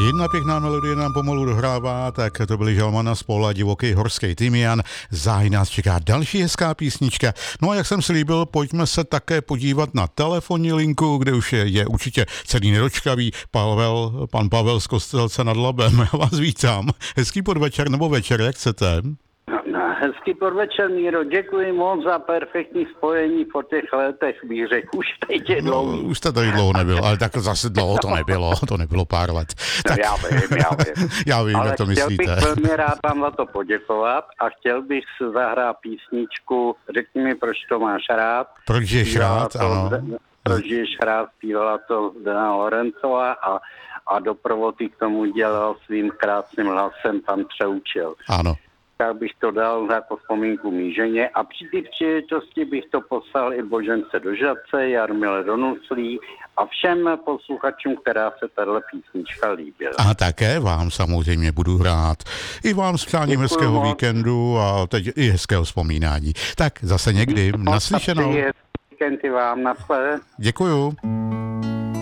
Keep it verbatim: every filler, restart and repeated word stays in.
Jedna pěkná melodie nám pomalu dohrává, tak to byly Žalmana Spol a Divoký horský tymian. Záhy nás čeká další hezká písnička. No a jak jsem slíbil, pojďme se také podívat na telefonní linku, kde už je, je určitě celý nedočkavý Pavel, pan Pavel z Kostelce nad Labem. Já vás vítám. Hezký podvečer nebo večer, jak chcete? Hezký podvečer, Míro, děkuji moc za perfektní spojení po těch letech, bych řekl, už teď je dlouhý. No, už jste tady dlouho nebyl, ale tak zase dlouho to nebylo, to nebylo pár let. Tak, no, já vím, já vím. Já vím, ale jak to myslíte. chtěl bych velmi rád vám za to poděkovat a chtěl bych zahrát písničku, řekni mi, proč to máš rád. Proč žiješ rád, to, ano. Proč žiješ rád, zpívala to Zdena Lorencová a, a doprovody k tomu dělal svým krásným hlasem pan Přeučil. Ano. Tak bych to dal jako vzpomínku mý ženě a při té příležitosti bych to poslal i Božence do Žadce, Jarmile do Nuslí a všem posluchačům, která se tato písnička líbila. A také vám samozřejmě budu hrát. I vám s přáním hezkého moc. Víkendu a teď i hezkého vzpomínání. Tak zase někdy. Naslyšenou. Víkendy vám, naschle. Děkuju.